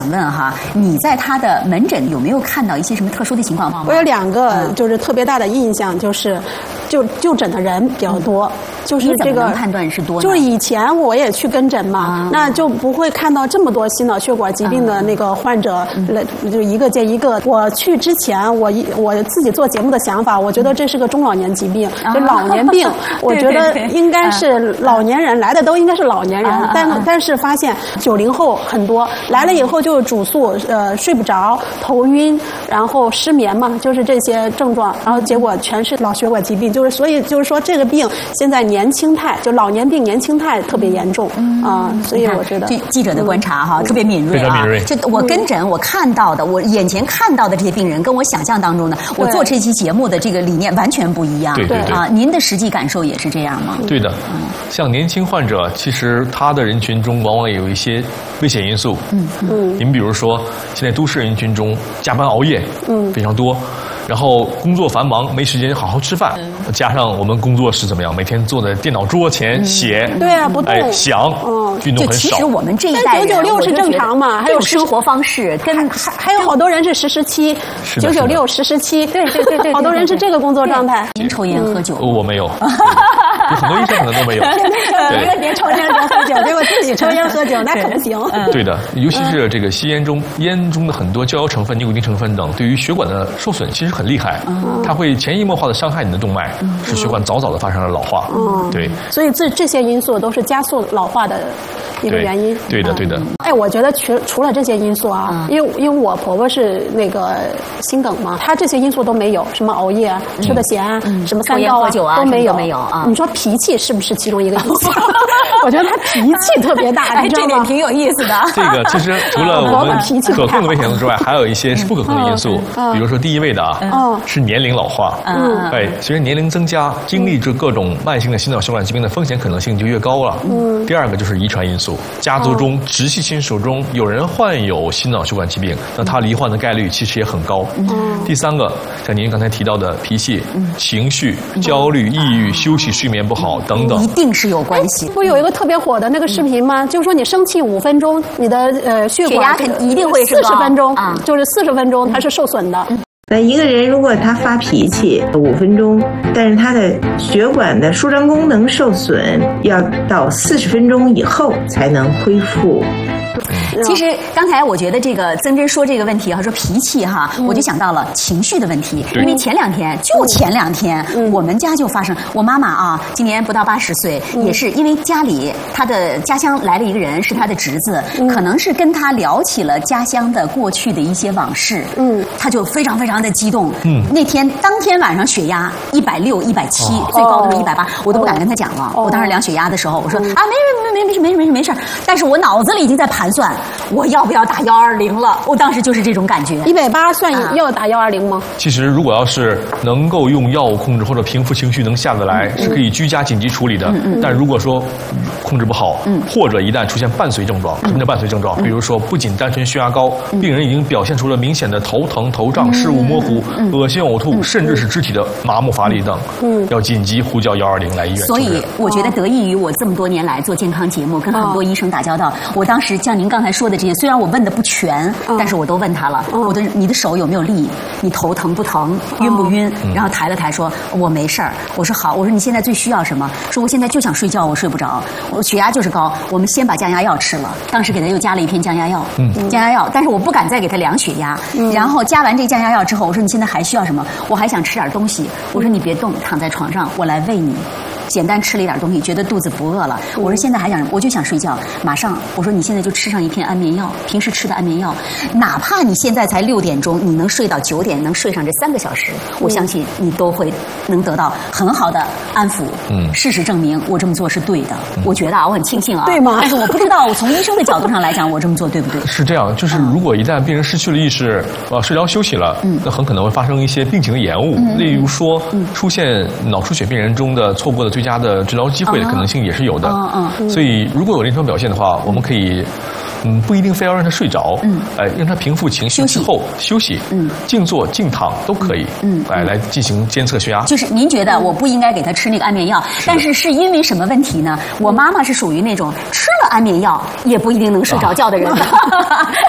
问哈，你在他的门诊有没有看到一些什么特殊的情况？ 我有2个就是特别大的印象，就是就诊的人比较多，就是这个判断是多呢。 就是以前我也去跟诊嘛，那就不会看到这么多心脑血管疾病的那个患者，就一个接一个。我去之前，我自己做节目的想法，我觉得这是个中老年疾病，就老年病，我觉得应该是老年人来的都应该是老年人，但是发现90后很多来了以后就主诉睡不着、头晕，然后失眠嘛，就是这些症状，然后结果全是脑血管疾病，所以就是说这个病现在年轻态，就老年病年轻态特别严重所以我觉得记者的观察哈特别敏锐啊，就我跟诊我看到的，我眼前看到的这些病人跟我想象当中的，我做这期节目的这个理念完全不一样。 对啊， 您的实际感受也是这样吗？ 对的，像年轻患者，其实他的人群中往往也有一些危险因素。您比如说，现在都市人群中加班熬夜非常多。然后工作繁忙，没时间好好吃饭，加上我们工作是怎么样，每天坐在电脑桌前写， 对啊，不动， 想，运动很少。 其实我们这一代人 996是正常嘛， 还有生活方式， 还有好多人是10-17，996、10-17，对，好多人是这个工作状态。 您抽烟喝酒？ 我没有，有很多医生可能都没有。 别抽烟别喝酒，结果自己抽烟喝酒那可不行。 对的，尤其是这个吸烟中，烟中的很多焦油成分、尼古丁成分等，对于血管的受损其实很厉害，它会潜移默化的伤害你的动脉，使血管早早的发生了老化。对， 所以这些因素都是加速老化的一个原因。 对的。 我觉得除了这些因素啊，因为我婆婆是那个心梗嘛，她这些因素都没有，什么熬夜、吃的咸、什么三高都没有。你说脾气是不是其中一个因素？我觉得她脾气特别大，你知道吗？ 这点挺有意思的。 这个其实除了我们可控的危险因素之外，还有一些是不可控的因素，比如说第一位的是年龄老化。随着年龄增加，经历着各种慢性的心脑血管疾病的风险可能性就越高了。第二个就是遗传因素，家族中直系亲属中有人患有心脑血管疾病，那他罹患的概率其实也很高。第三个，像您刚才提到的脾气、情绪、焦虑、抑郁、休息、睡眠不好等等， 一定是有关系。 不是有一个特别火的那个视频吗？就是说你生气5分钟，你的血压一定会 40分钟，就是40分钟它是受损的。 那一个人如果他发脾气5分钟，但是他的血管的舒张功能受损，要到40分钟以后才能恢复。 其实刚才我觉得这个曾真说这个问题说脾气我就想到了情绪的问题。因为前2天我们家就发生，我妈妈今年不到80岁，也是因为家里她的家乡来了一个人，是她的侄子，可能是跟她聊起了家乡的过去的一些往事，她就非常非常的激动。当天晚上血压160、170，最高的是180，我都不敢跟她讲了。我当时量血压的时候，我说没事，但是我脑子里已经在盘算我要不要打120了。我当时就是这种感觉。 180算要打120吗？ 其实如果要是能够用药物控制或者平复情绪能下得来，是可以居家紧急处理的。但如果说控制不好，或者一旦出现伴随症状，什么叫伴随症状？比如说不仅单纯血压高，病人已经表现出了明显的头疼、头胀、视物模糊、恶心呕吐，甚至是肢体的麻木乏力等，要紧急呼叫120来医院。 所以我觉得得益于我这么多年来做健康节目，跟很多医生打交道，我当时像您刚才说的这些，虽然我问的不全，但是我都问他了。你的手有没有力？你头疼不疼？晕不晕？然后抬了抬说我没事儿。我说好，我说你现在最需要什么？说我现在就想睡觉，我睡不着，我血压就是高。我们先把降压药吃了，当时给他又加了一片降压药，降压药，但是我不敢再给他量血压。然后加完这降压药之后，我说你现在还需要什么？我还想吃点东西。我说你别动，躺在床上，我来喂你。简单吃了一点东西，觉得肚子不饿了。我说现在我就想睡觉，马上我说你现在就吃上一片安眠药，平时吃的安眠药，哪怕你现在才6点钟，你能睡到9点，能睡上这3个小时，我相信你都会能得到很好的安抚。事实证明我这么做是对的。我觉得我很庆幸对吗？ 但是我不知道从医生的角度上来讲，我这么做对不对？ 是这样，就是如果一旦病人失去了意识，睡着休息了，那很可能会发生一些病情的延误，例如说出现脑出血病人中的错过的最佳的治疗机会的可能性也是有的。所以如果有临床表现的话，我们可以不一定非要让他睡着，让他平复情绪之后休息，静坐静躺都可以，来进行监测血压。 就是您觉得我不应该给他吃那个安眠药，但是因为什么问题呢？我妈妈是属于那种吃了安眠药也不一定能睡着觉的人。